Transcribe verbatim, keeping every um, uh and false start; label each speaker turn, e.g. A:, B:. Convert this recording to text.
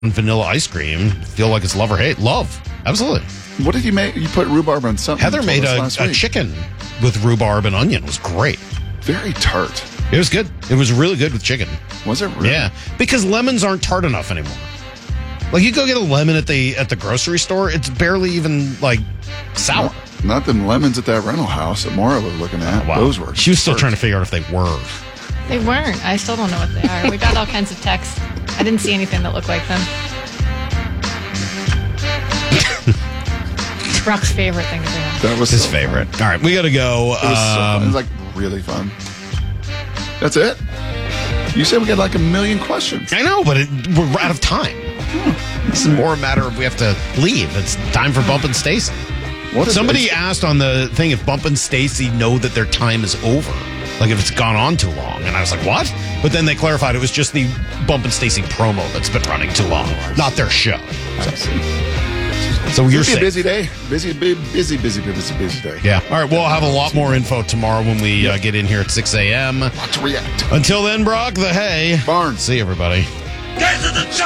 A: vanilla ice cream. Feel like it's love or hate. Love. Absolutely.
B: What did you make? You put rhubarb on something.
A: Heather
B: you
A: made
B: told
A: a,
B: us last
A: a
B: week.
A: chicken with rhubarb and onion. It was great.
B: Very tart.
A: It was good. It was really good with chicken.
B: Was it really?
A: Yeah, because lemons aren't tart enough anymore. Like, you go get a lemon at the at the grocery store, it's barely even, like, sour.
B: Not, not them lemons at that rental house that Maura was looking at.
A: Wow.
B: Those were.
A: She was still
B: tart.
A: trying to figure out if they were.
C: They weren't. I still don't know what they are. We got all kinds of texts. I didn't see anything that looked like them. Brock's favorite thing to do.
B: That was
A: His
B: so
A: favorite.
B: fun.
A: All right, we got to go.
B: It was so fun. It
A: Um,
B: was like really fun. That's it? You said we got like a million questions.
A: I know, but it, we're out of time. This is more a matter of we have to leave. It's time for Bump and Stacy.
B: What if
A: Somebody
B: it's-
A: asked on the thing if Bump and Stacy know that their time is over. Like, if it's gone on too long. And I was like, what? But then they clarified it was just the Bump and Stacy promo that's been running too long, not their show.
B: I see.
A: So you're
B: It's gonna
A: safe.
B: be a busy day. Busy, busy, busy, busy, busy, busy day.
A: Yeah. All right. We'll have a lot more info tomorrow when we uh, get in here at six a.m.
B: Lot to react.
A: Until then, Brock, the hay.
B: Barnes.
A: See you, everybody.